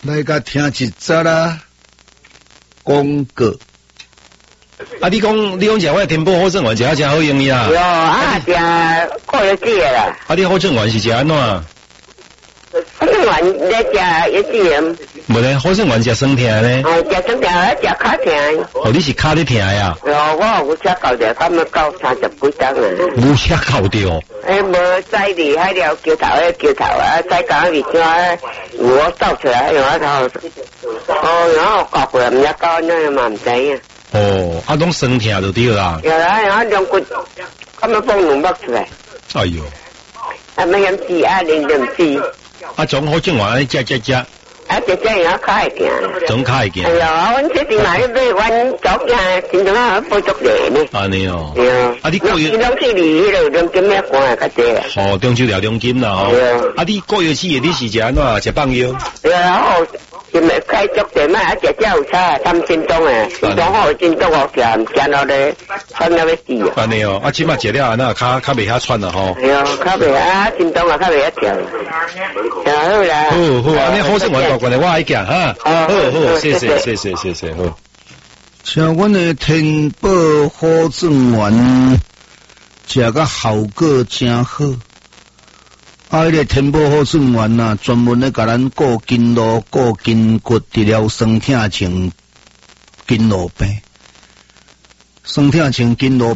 来甲听一则啦，广告。 啊，你讲食我天宝好正丸食真好用呀？ 有啊，食过了节啦。 啊，你好正丸是食安怎？ 好正丸在食一节。 无咧，好正丸食酸甜咧。 哦，食酸甜，食卡甜。 哦，你是卡咧甜呀？ 我有车搞着，他们到30几档啊。 有车搞着。 无再厉害了，桥头啊，再讲里边我倒出来，然后然后搞过来，唔要搞那嘛唔知啊。 哦，啊，拢酸甜就对啦。 有啦，然后两骨，他们放两百出来。 哎哟。 啊，没人吃啊，零吃。 啊，种好正丸食。 啊，姐姐也较会行。 总较会行。 哎呀，阮这边买买，阮早行，真正啊不足热呢。 安尼哦。 对啊。 啊，你过月。 拢去离迄个两金咩关较济啊。 哦，中秋料两金啦吼。 对啊。 啊，你过月4月你是食安怎？食放药？ 对啊，然后因为开足地嘛，啊，姐姐有差3斤重啊，心脏好真足哦，食到咧，喘到要死啊。 安尼哦，啊，即马食了安那较袂遐喘啦吼。 对啊，较袂啊，心脏啊较袂遐跳。好啦。 好，安尼好生活大关的，我爱行哈。好，谢谢，好。 像阮的天宝好正丸，食个效果真好。啊，迄个天宝好正丸呐，专门咧甲咱顾筋络、顾筋骨，治疗酸痛症、筋络病、酸痛症、筋络。